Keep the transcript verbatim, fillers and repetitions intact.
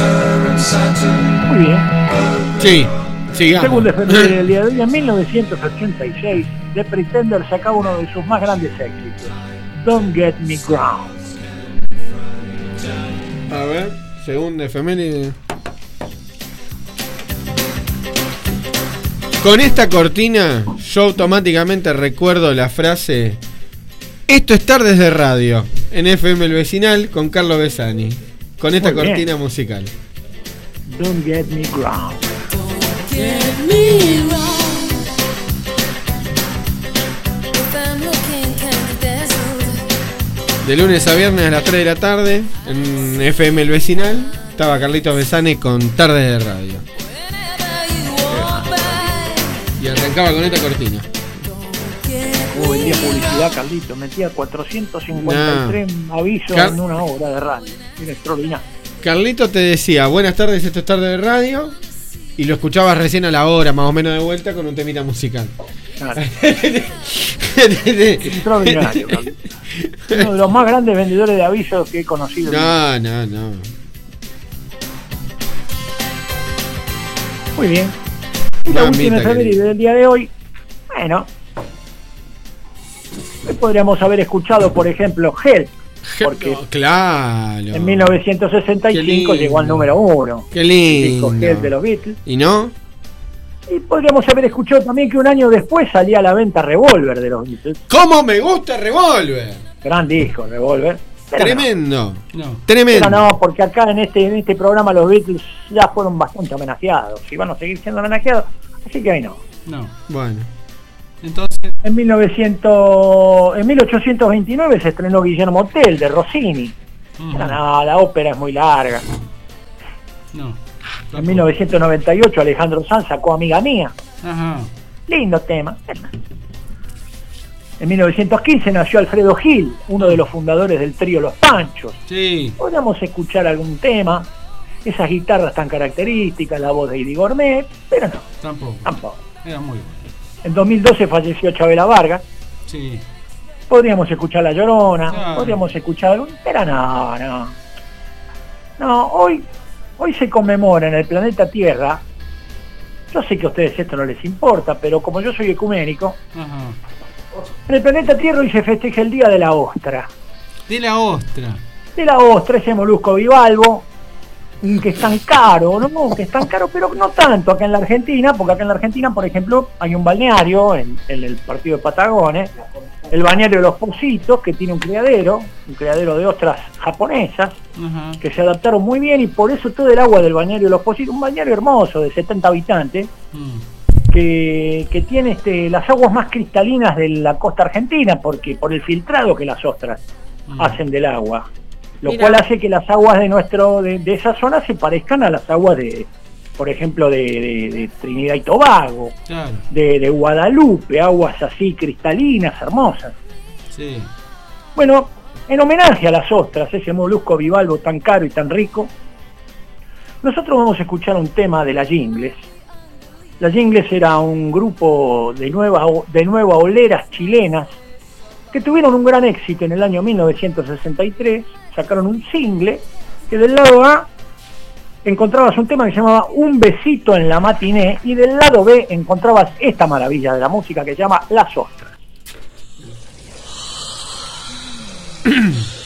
Muy bien. Sí, sigamos. Segundo de febrero del día de hoy, en mil novecientos ochenta y seis, The Pretenders sacaba uno de sus más grandes éxitos, Don't Get Me Ground. A ver, segunda efeméride. Con esta cortina, yo automáticamente recuerdo la frase: esto es Tardes de Radio, en F M El Vecinal, con Carlos Besani. Con esta Muy cortina bien. musical. Don't Get Me Ground. Get me wrong. If I'm looking kind of De lunes a viernes a las tres de la tarde, en F M El Vecinal, estaba Carlitos Besani con Tardes de Radio. Y arrancaba con esta cortina. Uh, vendía publicidad, Carlito. Metía cuatrocientos cincuenta y tres no. avisos Car- en una hora de radio. Era extraordinario. Carlito te decía, buenas tardes, esto es Tarde de Radio. Y lo escuchabas recién a la hora, más o menos de vuelta, con un temita musical. Claro. Extraordinario, Carlito. Uno de los más grandes vendedores de avisos que he conocido. No, no, no. Muy bien. Y la última efeméride del día de hoy, bueno, podríamos haber escuchado, por ejemplo, Help, porque no, claro. en mil novecientos sesenta y cinco llegó al número uno. Qué lindo. El disco Help de los Beatles. ¿Y no? Y podríamos haber escuchado también que un año después salía a la venta Revolver de los Beatles. ¿Cómo me gusta Revolver? Gran disco, Revolver. Pero Tremendo. No. No. Tremendo. Pero no, porque acá en este en este programa los Beatles ya fueron bastante homenajeados y van a seguir siendo homenajeados, así que ahí no. No. Bueno. Entonces, en mil novecientos en mil ochocientos veintinueve se estrenó Guillermo Tell de Rossini. Uh-huh. Pero no, la ópera es muy larga. No. En mil novecientos noventa y ocho Alejandro Sanz sacó Amiga Mía. Ajá. Lindo tema. En mil novecientos quince nació Alfredo Gil, uno de los fundadores del trío Los Panchos. Sí. Podríamos escuchar algún tema, esas guitarras tan características, la voz de Eddie Gourmet, pero no. Tampoco. Tampoco. Era muy bueno. En dos mil doce falleció Chabela Vargas. Sí. Podríamos escuchar La Llorona, claro. Podríamos escuchar algún, pero no, no. No, hoy, hoy se conmemora en el planeta Tierra. Yo sé que a ustedes esto no les importa, pero como yo soy ecuménico, ajá, en el planeta Tierra hoy se festeja el Día de la Ostra. De la ostra. De la ostra, ese molusco bivalvo, que es tan caro, ¿no? Que es tan caro, pero no tanto acá en la Argentina, porque acá en la Argentina, por ejemplo, hay un balneario en, en el partido de Patagones, el balneario de Los Pocitos, que tiene un criadero, un criadero de ostras japonesas, uh-huh, que se adaptaron muy bien, y por eso todo el agua del balneario de Los Pocitos, un balneario hermoso de setenta habitantes, uh-huh, que, que tiene este, las aguas más cristalinas de la costa argentina, porque por el filtrado que las ostras uh-huh hacen del agua. Lo Mira. cual hace que las aguas de nuestro de, de esa zona se parezcan a las aguas de, por ejemplo, de, de, de Trinidad y Tobago, claro, de, de Guadalupe, aguas así cristalinas, hermosas. Sí. Bueno, en homenaje a las ostras, ese molusco bivalvo tan caro y tan rico, nosotros vamos a escuchar un tema de la Jingles. La Jingles era un grupo de nuevas de nuevas oleras chilenas que tuvieron un gran éxito en el año mil novecientos sesenta y tres, sacaron un single que del lado A encontrabas un tema que se llamaba Un besito en la matiné y del lado B encontrabas esta maravilla de la música que se llama Las Ostras.